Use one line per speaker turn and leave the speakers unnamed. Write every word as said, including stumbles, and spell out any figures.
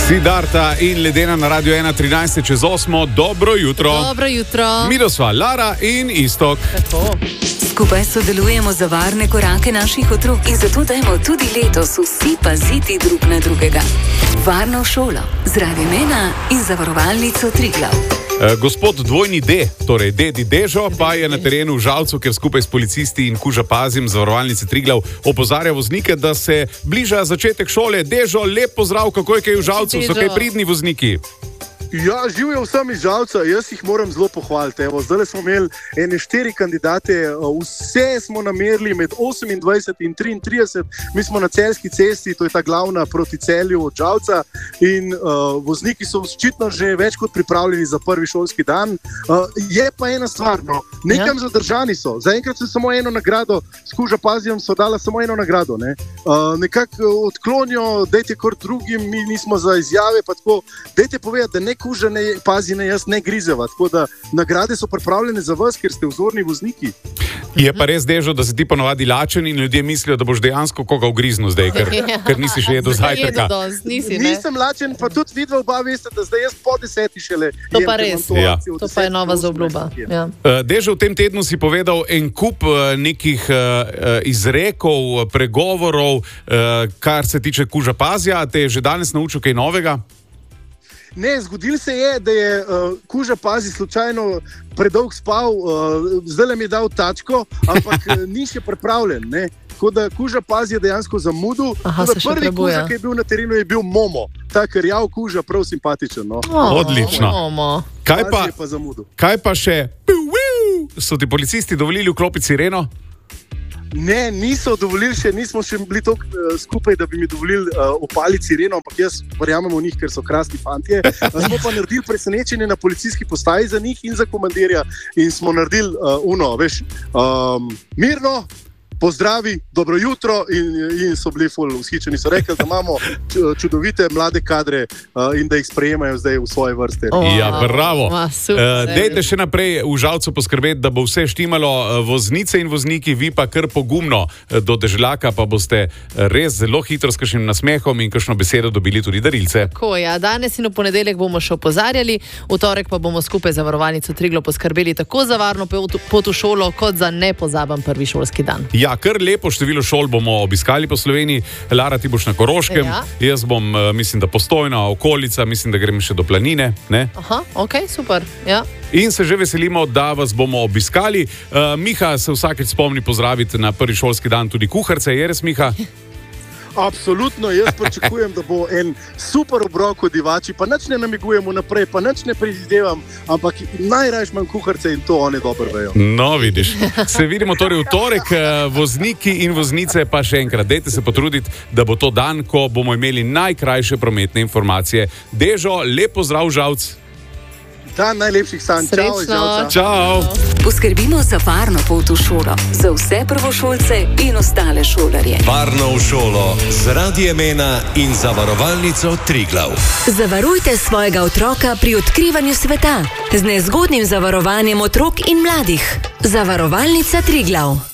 Siddharta in Ledena na Radio ena, trinajst čez osmo. Dobro jutro.
Dobro jutro.
Mi sva Lara in Iztok.
Tako.
Skupaj sodelujemo za varne korake naših otrok in zato dajmo tudi letos vsi paziti drug na drugega. Varno šolo z Radio ena in zavarovalnico Triglav.
E, gospod dvojni D, torej Dedi Dežo, pa je na terenu v Žalcu, ker skupaj s policisti in Kuža Pazim zavarovalnice Triglav opozarja voznike, da se bliža začetek šole. Dežo, lep pozdrav, kako je kaj v Žalcu, so kaj pridni vozniki?
Ja, živijo vsem iz Žalca, jaz jih moram zelo pohvaliti. Evo, zdaj smo imeli ene štiri kandidate, vse smo namerili med osemindvajset in triintrideset, mi smo na Celjski cesti, to je ta glavna proti Celju od Žalca in uh, vozniki so očitno že več kot pripravljeni za prvi šolski dan. Uh, je pa ena stvar, no, nekam ja. zadržani so, zaenkrat so samo eno nagrado, s Kuža Pazijem so dala samo eno nagrado, ne? uh, nekako odklonijo, dajte kar drugim, mi nismo za izjave, pa tako, dajte povedati, da ne Kuža ne pazi, ne jaz ne grizeva, tako da nagrade so pripravljene za vas, ker ste vzorni vozniki.
Je pa res, Dežo, da si ti ponovadi lačen in ljudje mislijo, da boš dejansko koga ugriznil zdaj, ker, ker nisi še jedel zajtrka.
Nisi,
Nisem lačen, pa tudi vidva oba veste, da zdaj jaz po deseti šele.
To pa res,
to,
ja.
to pa je nova zaobljuba. Ja.
Dežo, v tem tednu si povedal en kup nekih uh, izrekov, pregovorov, uh, kar se tiče Kuža Pazija. Te je že danes naučil kaj novega?
Ne, zgodilo se je, da je uh, Kuža Pazi slučajno predolg spal, uh, zdaj mi je dal tačko, ampak ni še pripravljen. Ne? Tako da Kuža Pazi je dejansko zamudil.
Aha, se še
prvi
prebuja.
Kuža, ki je bil na terenu, je bil Momo. Ta krjav Kuža, prav simpatičen. No?
Oh,
Odlično.
Momo.
Kaj pa,
pa zamudil.
kaj pa še? So ti policisti dovolili vklopiti sireno?
Ne, niso dovolili še, nismo še bili toliko uh, skupaj, da bi mi dovolili uh, opaliti sireno, ampak jaz verjamem v njih, ker so krasni fantje. Uh, smo pa naredili presenečenje na policijski postaji za njih in za komandirja in smo naredili uh, uno, veš, um, mirno, pozdravi, dobro jutro in, in so bili ful vzhičeni. So rekli, da imamo čudovite mlade kadre uh, in da jih sprejemajo zdaj v svoje vrste.
Oh,
ja, bravo.
Ma, super,
uh, dejte še naprej v Žalcu poskrbeti, da bo vse štimalo, voznice in vozniki, vi pa kar pogumno do Deželjaka, pa boste res zelo hitro s kakšnim nasmehom in kakšno besedo dobili tudi darilce.
Tako, ja. Danes in v ponedeljek bomo še opozarjali, v torek pa bomo skupaj za zavarovalnico Triglav poskrbeli tako za varno pot v šolo, kot za nepozaben prvi šolski dan.
Ja, kar lepo število šol bomo obiskali po Sloveniji. Lara, ti boš na Koroškem,
ja.
Jaz bom, mislim, da Postojna, okolica, mislim, da grem še do Planine. Ne?
Aha, ok, super. Ja.
In se že veselimo, da vas bomo obiskali. Uh, Miha se vsakeč spomni pozdraviti na prvi šolski dan tudi kuharce. Je res, Miha?
Absolutno, jaz pričakujem, da bo en super obrok od divači, pa nič ne namigujem naprej, pa nič ne prezidevam, ampak najrajš manj kuharce in to oni dobro vejo.
No, vidiš. Se vidimo torej v torek, vozniki in voznice, pa še enkrat, dajte se potruditi, da bo to dan, ko bomo imeli najkrajše prometne informacije. Dežo, lep pozdrav, Žalc.
Dan najlepših sanj. Čau, Žalca.
Čau.
Poskrbimo za varno pot v šolo, za vse prvošolce in ostale šolarje.
Varno v šolo z Radiem ena in zavarovalnico Triglav.
Zavarujte svojega otroka pri odkrivanju sveta z nezgodnim zavarovanjem otrok in mladih. Zavarovalnica Triglav.